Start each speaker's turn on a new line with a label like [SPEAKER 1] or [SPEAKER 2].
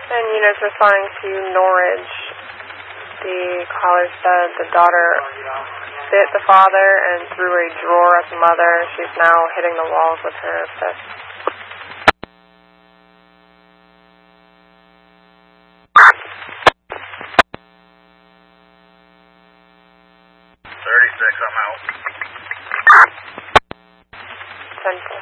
[SPEAKER 1] And units responding to Norridge, the caller said the daughter bit the father and threw a drawer at the mother. She's now hitting the walls with her fist.
[SPEAKER 2] 36, I'm out.
[SPEAKER 1] 10